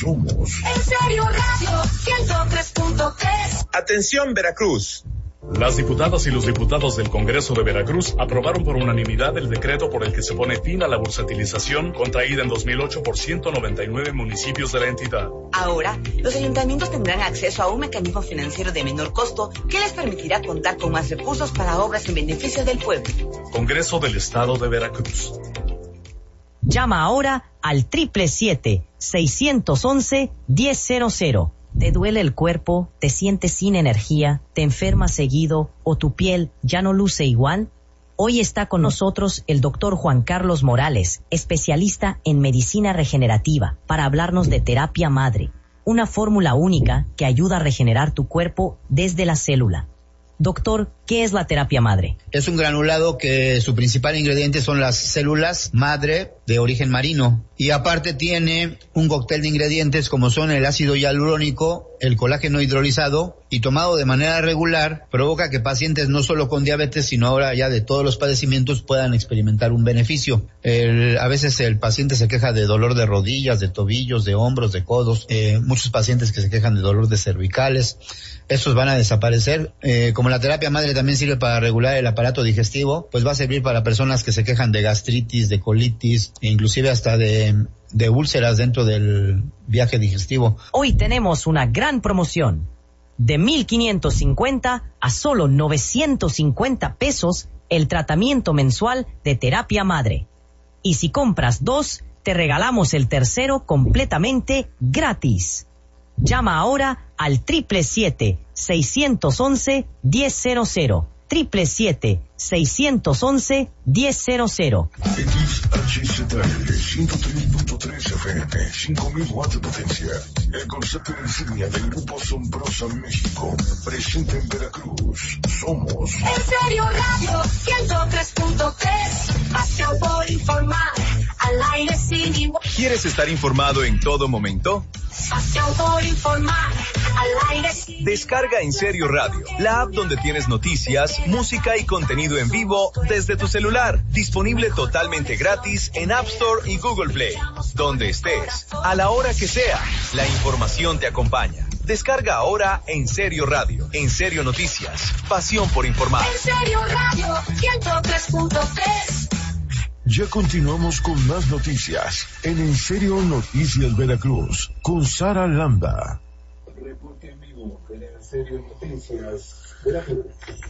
somos. En serio radio 103.3. Atención Veracruz. Las diputadas y los diputados del Congreso de Veracruz aprobaron por unanimidad el decreto por el que se pone fin a la bursatilización contraída en 2008 por 199 municipios de la entidad. Ahora, los ayuntamientos tendrán acceso a un mecanismo financiero de menor costo que les permitirá contar con más recursos para obras en beneficio del pueblo. Congreso del Estado de Veracruz. Llama ahora al 777-611-1000. ¿Te duele el cuerpo? ¿Te sientes sin energía? ¿Te enfermas seguido? ¿O tu piel ya no luce igual? Hoy está con nosotros el doctor Juan Carlos Morales, especialista en medicina regenerativa, para hablarnos de terapia madre, una fórmula única que ayuda a regenerar tu cuerpo desde la célula. Doctor, ¿qué es la terapia madre? Es un granulado que su principal ingrediente son las células madre de origen marino y aparte tiene un cóctel de ingredientes como son el ácido hialurónico, el colágeno hidrolizado y tomado de manera regular provoca que pacientes no solo con diabetes sino ahora ya de todos los padecimientos puedan experimentar un beneficio. A veces el paciente se queja de dolor de rodillas, de tobillos, de hombros, de codos, muchos pacientes que se quejan de dolor de cervicales. Estos van a desaparecer. Como la terapia madre también sirve para regular el aparato digestivo, pues va a servir para personas que se quejan de gastritis, de colitis, e inclusive hasta de úlceras dentro del viaje digestivo. Hoy tenemos una gran promoción. De 1,550 a solo 950 pesos el tratamiento mensual de terapia madre. Y si compras 2, te regalamos el tercero completamente gratis. Llama ahora al 777-611-1000. 777-611-1000. XHZL 103.3 FM, 5000 watts de potencia. El concepto de insignia del Grupo Asombrosa México, presente en Veracruz. Somos En serio radio 103.3. Pasión por informar. Al aire sin igual. ¿Quieres estar informado en todo momento? Pasión por informar. Al aire sin Descarga En Serio Radio, la app donde tienes noticias, música y contenido en vivo desde tu celular. Disponible totalmente gratis en App Store y Google Play. Donde estés, a la hora que sea, la información te acompaña. Descarga ahora En Serio Radio. En Serio Noticias. Pasión por informar. En serio radio 103.3. Ya continuamos con más noticias en Serio Noticias Veracruz con Sara Landa. Reporte en vivo de En Serio Noticias Veracruz.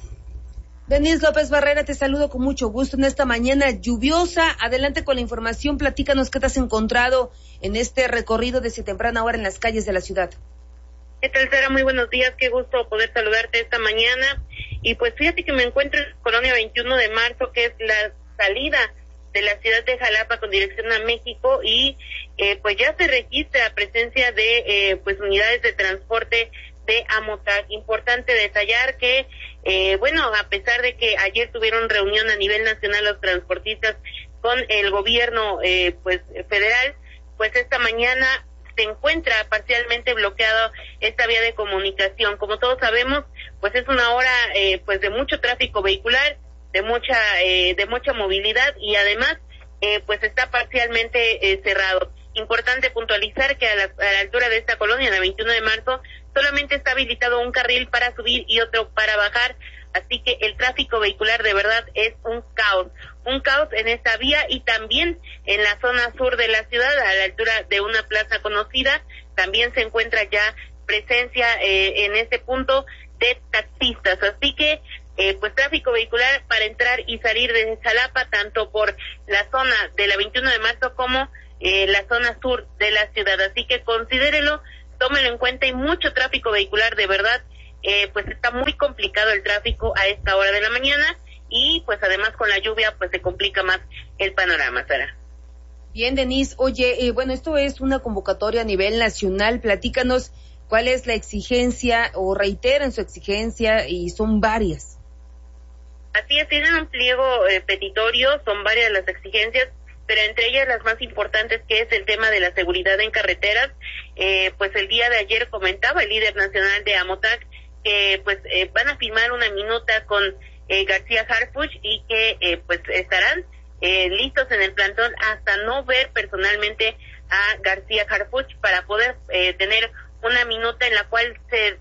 Denise López Barrera, te saludo con mucho gusto en esta mañana lluviosa. Adelante con la información, platícanos qué te has encontrado en este recorrido desde temprana hora en las calles de la ciudad. ¿Qué tal, Sara? Muy buenos días, qué gusto poder saludarte esta mañana. Y pues fíjate que me encuentro en Colonia 21 de Marzo, que es la salida de la ciudad de Jalapa con dirección a México y pues ya se registra presencia de pues unidades de transporte de Amotac. Importante detallar que a pesar de que ayer tuvieron reunión a nivel nacional los transportistas con el gobierno pues federal, pues esta mañana se encuentra parcialmente bloqueada esta vía de comunicación. Como todos sabemos, pues es una hora pues de mucho tráfico vehicular, de mucha movilidad y además pues está parcialmente cerrado. Importante puntualizar que a la altura de esta colonia, la 21 de marzo, solamente está habilitado un carril para subir y otro para bajar, así que el tráfico vehicular de verdad es un caos en esta vía y también en la zona sur de la ciudad, a la altura de una plaza conocida, también se encuentra ya presencia en este punto de taxistas, así que pues tráfico vehicular para entrar y salir de Jalapa, tanto por la zona de la 21 de marzo como la zona sur de la ciudad, así que considérelo, tómelo en cuenta, y mucho tráfico vehicular, de verdad, pues está muy complicado el tráfico a esta hora de la mañana, y pues además con la lluvia pues se complica más el panorama, Sara. Bien, Denise, oye, esto es una convocatoria a nivel nacional, platícanos cuál es la exigencia, o reiteran su exigencia, y son varias. Así es, tienen un pliego petitorio, son varias las exigencias, pero entre ellas las más importantes, que es el tema de la seguridad en carreteras. Pues el día de ayer comentaba el líder nacional de Amotac que pues van a firmar una minuta con García Harfuch y que pues estarán listos en el plantón hasta no ver personalmente a García Harfuch para poder tener una minuta en la cual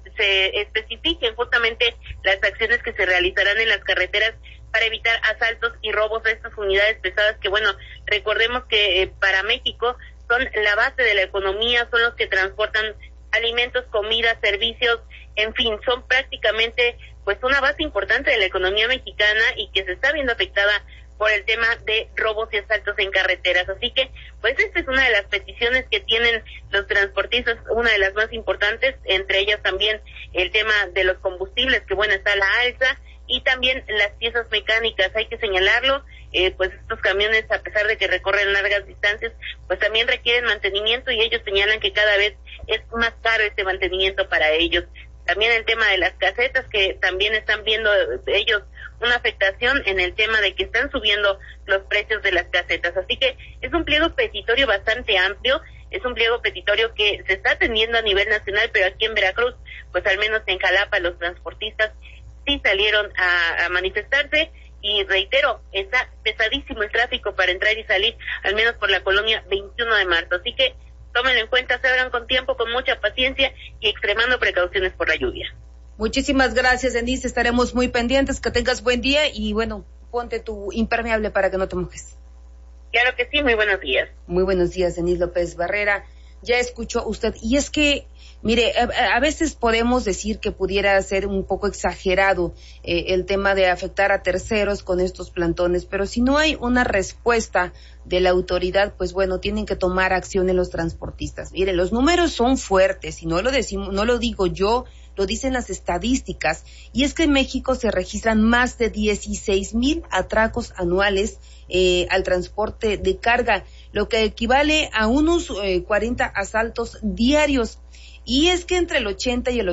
se especifiquen justamente las acciones que se realizarán en las carreteras para evitar asaltos y robos a estas unidades pesadas que, bueno, recordemos que para México son la base de la economía, son los que transportan alimentos, comida, servicios, en fin, son prácticamente pues una base importante de la economía mexicana y que se está viendo afectada por el tema de robos y asaltos en carreteras. Así que, pues esta es una de las peticiones que tienen los transportistas, una de las más importantes, entre ellas también el tema de los combustibles, que bueno, está a la alza, y también las piezas mecánicas, hay que señalarlo, pues estos camiones, a pesar de que recorren largas distancias, pues también requieren mantenimiento y ellos señalan que cada vez es más caro este mantenimiento para ellos. También el tema de las casetas, que también están viendo ellos una afectación en el tema de que están subiendo los precios de las casetas. Así que es un pliego petitorio bastante amplio, es un pliego petitorio que se está atendiendo a nivel nacional, pero aquí en Veracruz, pues al menos en Jalapa, los transportistas sí salieron a manifestarse, y reitero, está pesadísimo el tráfico para entrar y salir, al menos por la colonia 21 de marzo. Así que tómenlo en cuenta, se abran con tiempo, con mucha paciencia y extremando precauciones por la lluvia. Muchísimas gracias, Denise, estaremos muy pendientes, que tengas buen día y bueno, ponte tu impermeable para que no te mojes. Claro que sí, muy buenos días. Muy buenos días, Denise López Barrera. Ya escuchó usted, y es que, mire, a veces podemos decir que pudiera ser un poco exagerado el tema de afectar a terceros con estos plantones, pero si no hay una respuesta de la autoridad, pues bueno, tienen que tomar acción en los transportistas. Mire, los números son fuertes, y no lo digo yo, lo dicen las estadísticas, y es que en México se registran más de 16,000 atracos anuales al transporte de carga, lo que equivale a unos 40 asaltos diarios. Y es que entre el 80 y el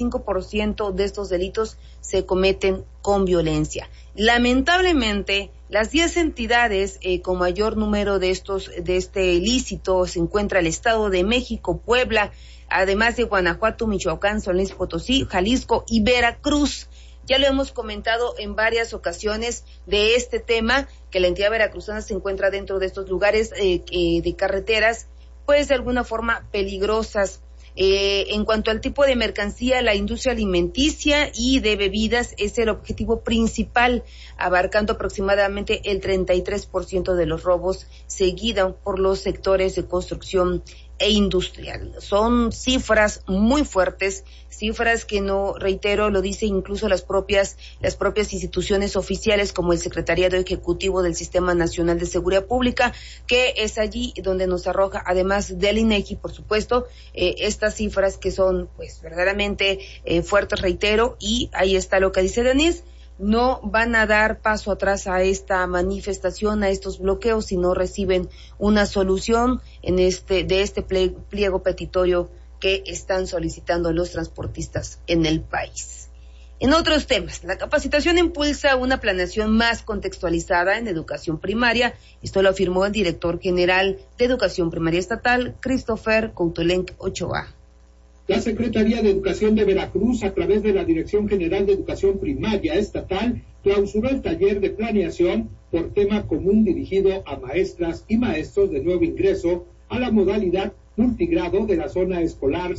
85% de estos delitos se cometen con violencia. Lamentablemente, las 10 entidades con mayor número de este ilícito se encuentra el Estado de México, Puebla, además de Guanajuato, Michoacán, San Luis Potosí, Jalisco y Veracruz. Ya lo hemos comentado en varias ocasiones de este tema, que la entidad veracruzana se encuentra dentro de estos lugares de carreteras, pues de alguna forma peligrosas. En cuanto al tipo de mercancía, la industria alimenticia y de bebidas es el objetivo principal, abarcando aproximadamente el 33% de los robos, seguida por los sectores de construcción e industrial. Son cifras muy fuertes, cifras que no, reitero, lo dice incluso las propias instituciones oficiales, como el Secretariado Ejecutivo del Sistema Nacional de Seguridad Pública, que es allí donde nos arroja, además del INEGI, por supuesto, estas cifras que son pues verdaderamente fuertes, reitero, y ahí está lo que dice Denise. No van a dar paso atrás a esta manifestación, a estos bloqueos, si no reciben una solución de este pliego petitorio que están solicitando los transportistas en el país. En otros temas, la capacitación impulsa una planeación más contextualizada en educación primaria. Esto lo afirmó el director general de Educación Primaria Estatal, Christopher Coutulenc Ochoa. La Secretaría de Educación de Veracruz, a través de la Dirección General de Educación Primaria Estatal, clausuró el taller de planeación por tema común dirigido a maestras y maestros de nuevo ingreso a la modalidad multigrado de la zona escolar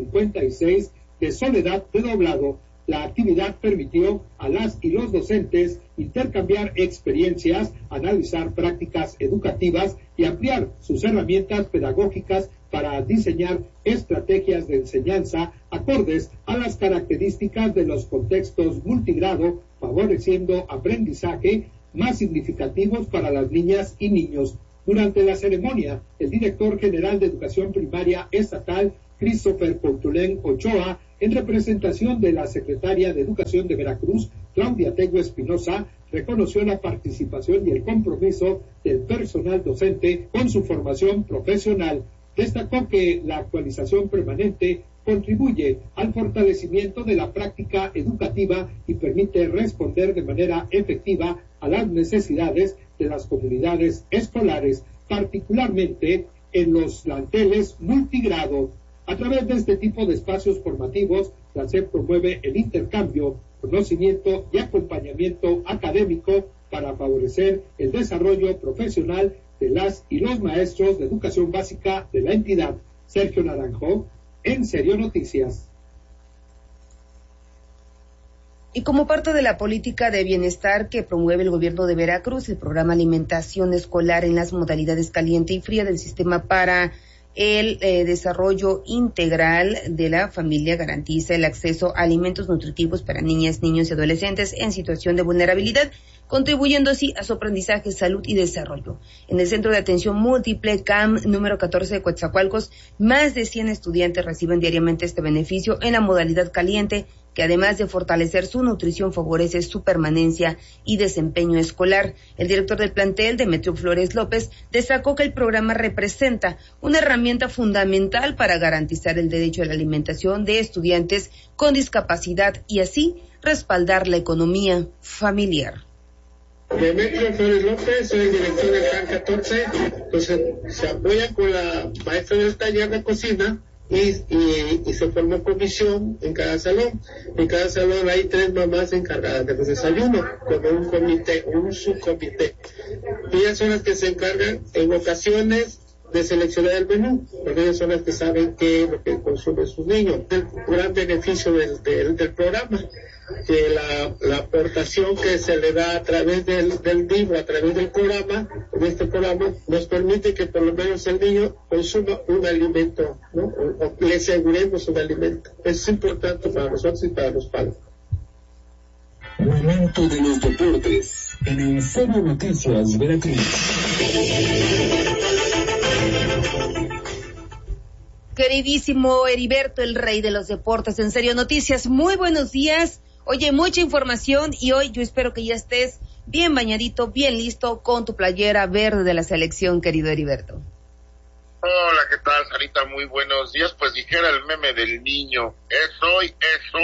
056 de Soledad de Doblado. La actividad permitió a las y los docentes intercambiar experiencias, analizar prácticas educativas y ampliar sus herramientas pedagógicas para diseñar estrategias de enseñanza acordes a las características de los contextos multigrado, favoreciendo aprendizaje más significativos para las niñas y niños. Durante la ceremonia, el director general de Educación Primaria Estatal, Christopher Coutulenc Ochoa, en representación de la secretaria de Educación de Veracruz, Claudia Tego Espinosa, reconoció la participación y el compromiso del personal docente con su formación profesional. Destacó que la actualización permanente contribuye al fortalecimiento de la práctica educativa y permite responder de manera efectiva a las necesidades de las comunidades escolares, particularmente en los planteles multigrado. A través de este tipo de espacios formativos, la SEP promueve el intercambio, conocimiento y acompañamiento académico para favorecer el desarrollo profesional de las y los maestros de educación básica de la entidad. Sergio Naranjo, En Serio Noticias. Y como parte de la política de bienestar que promueve el gobierno de Veracruz, el programa Alimentación Escolar en las modalidades caliente y fría del sistema para el desarrollo integral de la familia garantiza el acceso a alimentos nutritivos para niñas, niños y adolescentes en situación de vulnerabilidad, contribuyendo así a su aprendizaje, salud y desarrollo. En el Centro de Atención Múltiple CAM número 14 de Coatzacoalcos, más de 100 estudiantes reciben diariamente este beneficio en la modalidad caliente, que además de fortalecer su nutrición favorece su permanencia y desempeño escolar. El director del plantel, Demetrio Flores López, destacó que el programa representa una herramienta fundamental para garantizar el derecho a la alimentación de estudiantes con discapacidad y así respaldar la economía familiar. Demetrio Flores López, soy el director del CAN 14, entonces se apoya con la maestra del taller de cocina y se formó comisión en cada salón. En cada salón hay 3 mamás encargadas de los desayunos, como un comité, un subcomité. Ellas son las que se encargan en ocasiones de seleccionar el menú, porque ellas son las que saben qué es lo que consumen sus niños. El gran beneficio del programa, que la aportación que se le da a través del libro, a través del programa, en este programa, nos permite que por lo menos el niño consuma un alimento, ¿no? O le aseguremos un alimento. Eso es importante para nosotros y para los padres. Momento de los deportes en En Serio Noticias Veracruz. Queridísimo Heriberto, el rey de los deportes, En Serio Noticias, muy buenos días. Oye, mucha información y hoy yo espero que ya estés bien bañadito, bien listo con tu playera verde de la selección, querido Heriberto. Hola, ¿qué tal, Sarita? Muy buenos días. Pues dijera el meme del niño, es hoy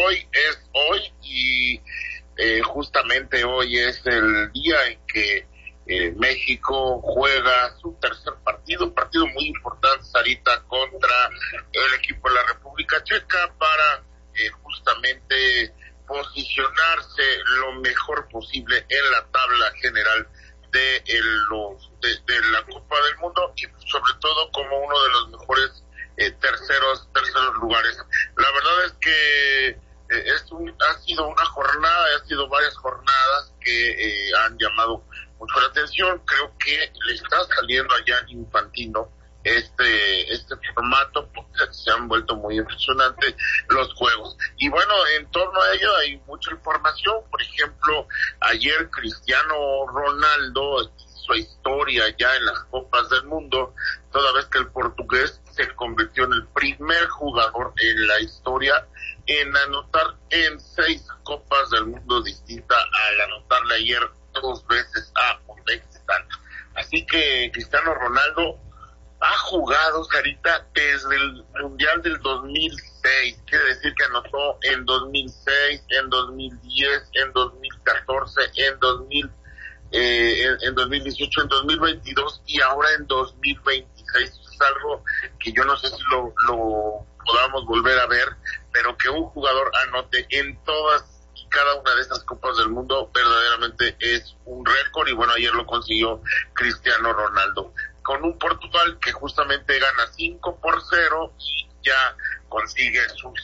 y justamente hoy es el día en que México juega su tercer partido muy importante, Sarita, contra el equipo de la República Checa para justamente posicionarse lo mejor posible en la tabla general de la Copa del Mundo y sobre todo como uno de los mejores terceros lugares. La verdad es que ha sido una jornada, ha sido varias jornadas que han llamado mucho la atención. Creo que le está saliendo allá en Infantino este formato, porque se han vuelto muy impresionantes los juegos. Y bueno, en torno a ello hay mucha información. Por ejemplo, ayer Cristiano Ronaldo hizo historia ya en las Copas del Mundo, toda vez que el portugués se convirtió en el primer jugador en la historia en anotar en 6 Copas del Mundo distintas, al anotarle ayer 2 veces a Uzbekistán. Así que Cristiano Ronaldo ha jugado, Sarita, desde el Mundial del 2006, quiere decir que anotó en 2006, en 2010, en 2014, en 2018, en 2022 y ahora en 2026. Es algo que yo no sé si lo podamos volver a ver, pero que un jugador anote en todas y cada una de estas Copas del Mundo verdaderamente es un récord, y bueno, ayer lo consiguió Cristiano Ronaldo con un Portugal que justamente gana 5-0 y ya consigue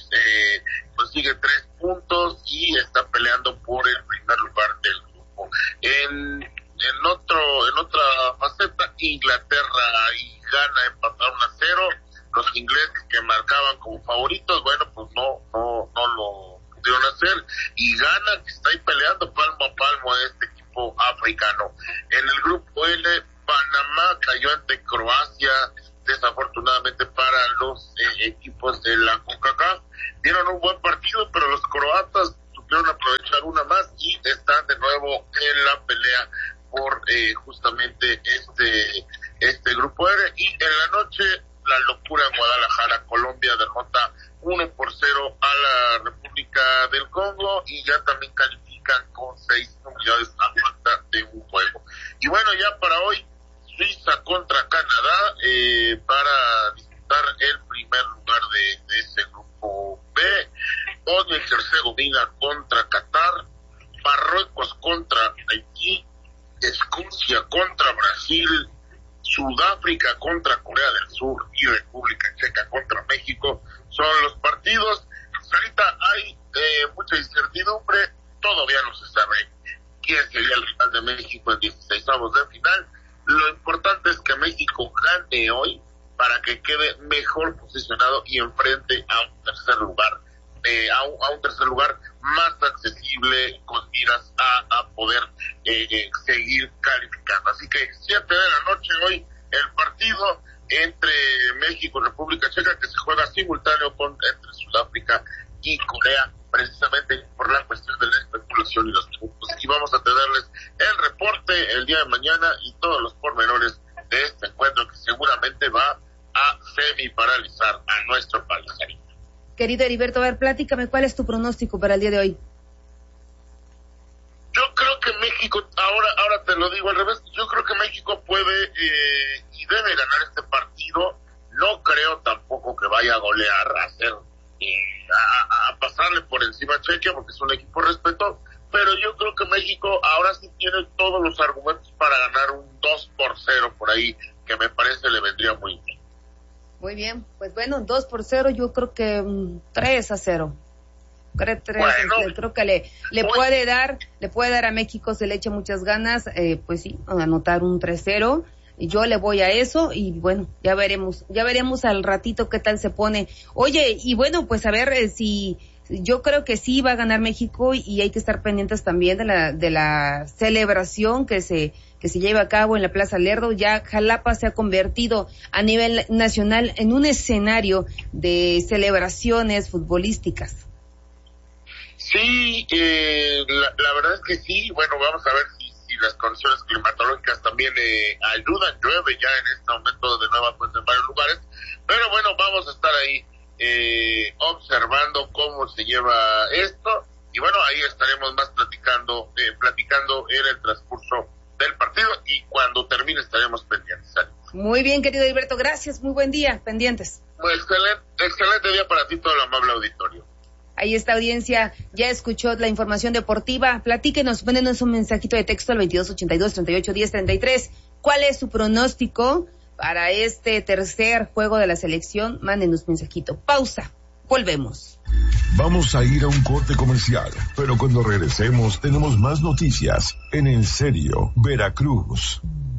3 puntos y está peleando por el primer lugar del grupo. En otra faceta, Inglaterra y Ghana empataron 1-0. Los ingleses, que marcaban como favoritos, bueno, pues no lo pudieron hacer, y Ghana, que está ahí peleando palmo a palmo a este equipo africano. En el grupo L, Panamá cayó ante Croacia, desafortunadamente para los equipos de la CONCACAF. Dieron un buen partido, pero los croatas supieron aprovechar una más y están de nuevo en la pelea por justamente este grupo R. Y en la noche, la locura en Guadalajara. Colombia derrota 1-0 a la República del Congo y ya también califican con 6 unidades a falta de un juego. Y bueno, ya para hoy, Suiza contra Canadá para disputar el primer lugar de ese grupo B. Bosnia y Herzegovina contra Qatar, Marruecos contra Haití, Escocia contra Brasil, República Checa contra México son los partidos. Ahorita hay mucha incertidumbre, todavía no se sabe quién sería el rival de México en 16avos de final. Lo importante es que México gane hoy para que quede mejor posicionado y enfrente a un tercer lugar, a un tercer lugar más accesible, con miras a poder seguir calificando. Así que 7 de la noche hoy el partido entre México y República Checa, que se juega simultáneo entre Sudáfrica y Corea, precisamente por la cuestión de la especulación y los puntos. Y vamos a tenerles el reporte el día de mañana y todos los pormenores de este encuentro que seguramente va a semi-paralizar a nuestro país. Querido Heriberto, a ver, platícame, ¿cuál es tu pronóstico para el día de hoy? Yo creo que México, ahora te lo digo al revés, yo creo que México puede y debe ganar este partido. No creo tampoco que vaya a golear, a pasarle por encima a Chequia, porque es un equipo respeto, pero yo creo que México ahora sí tiene todos los argumentos para ganar un 2-0 por ahí, que me parece le vendría muy bien. Muy bien, pues bueno, 2-0, yo creo que 3-0. Creo que le puede dar a México, se le echa muchas ganas, pues sí, anotar un 3-0. Yo le voy a eso y bueno, ya veremos al ratito qué tal se pone. Oye, y bueno, pues a ver si yo creo que sí va a ganar México y hay que estar pendientes también de la celebración que se lleva a cabo en la Plaza Lerdo. Ya Jalapa se ha convertido a nivel nacional en un escenario de celebraciones futbolísticas. Sí, la verdad es que sí. Bueno, vamos a ver si las condiciones climatológicas también ayudan. Llueve ya en este momento de nueva cuenta en varios lugares, pero bueno, vamos a estar ahí observando cómo se lleva esto y bueno, ahí estaremos más platicando en el transcurso del partido y cuando termine estaremos pendientes. Muy bien, querido Heriberto, gracias, muy buen día, pendientes. Pues excelente día para ti, todo el amable auditorio. Ahí está, audiencia, ya escuchó la información deportiva. Platíquenos, mándenos un mensajito de texto al 2282-381033. ¿Cuál es su pronóstico para este tercer juego de la selección? Mándenos mensajito. Pausa, volvemos. Vamos a ir a un corte comercial, pero cuando regresemos tenemos más noticias en En Serio, Veracruz.